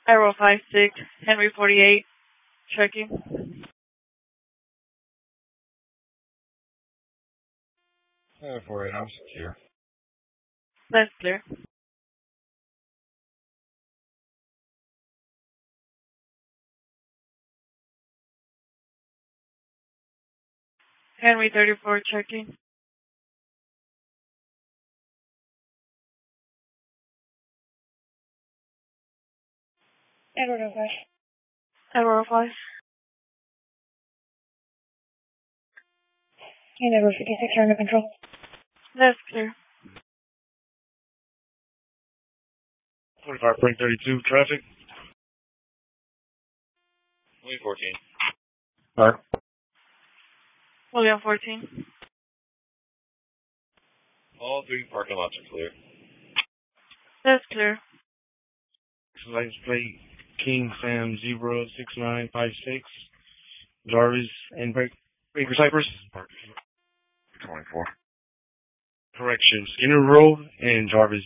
Arrow 56, Henry 48, checking. Henry 48, I'm secure. That's clear. Henry 34, checking. Edward 05. Arrow 5. And Edward 56 are under control. That's clear. 45.32, traffic. Lane 14. Alright. William 14. All three parking lots are clear. That's clear. License plate King Sam 06956. Jarvis and Baker Cypress. 24. Correction, Skinner Road and Jarvis.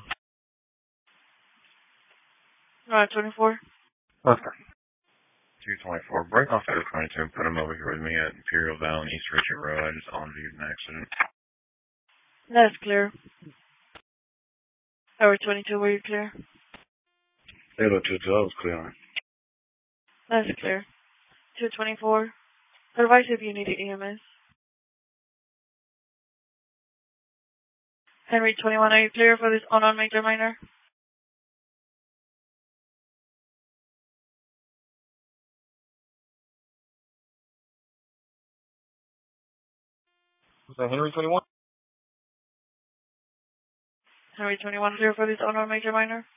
24. Okay. 224. Break off at 22 and put him over here with me at Imperial Valley and East Richard Road. I just on viewed an accident. That's clear. Arrow 22, were you clear? Hello, 22, I was clear on. That's clear. 224. Advise if you need EMS. Henry 21, are you clear for this unknown major minor? Was that Henry 21? Henry 21, clear for this unknown major minor?